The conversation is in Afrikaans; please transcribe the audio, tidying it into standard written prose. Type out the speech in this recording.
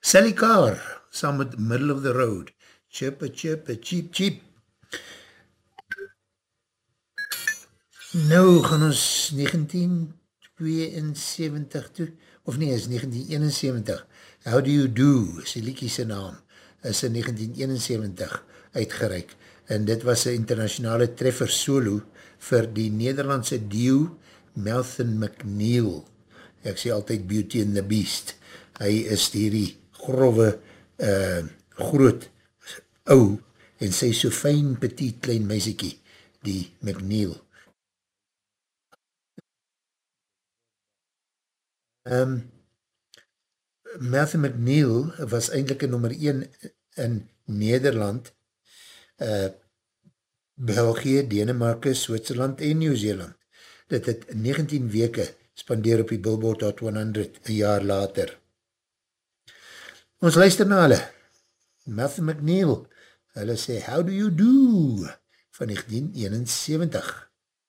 Sally Carr, saam met Middle of the Road. Chippa, chippa, cheep, cheep. Nou gaan ons 1972 toe, of nee, is 1971. How Do You Do, is die liedjie sy naam, is in 1971 uitgereik. En dit was een internationale treffer solo vir die Nederlandse duo Malcolm McNeil. Ek sê altyd Beauty and the Beast. Hy is hierdie grove, groot, ou, en sy so fijn, petit, klein meisiekie, die McNeil. Malcolm McNeil was eindelijk een nummer 1 in Nederland, België, Denemarke, Switserland en Nieuw-Zeeland. Dit het 19 weke spandeer op die Billboard Hot 100 een jaar later. Ons luister na hulle. Malcolm McNeil, hulle sê How Do You Do van 1971.